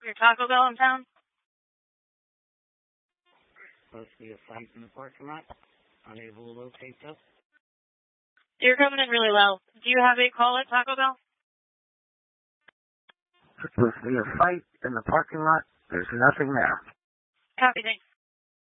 your Taco Bell in town? Supposed to be a fight in the parking lot. Unable to locate us. You're coming in really low. Do you have a call at Taco Bell? Supposed to be a fight in the parking lot. There's nothing there. Copy, thanks.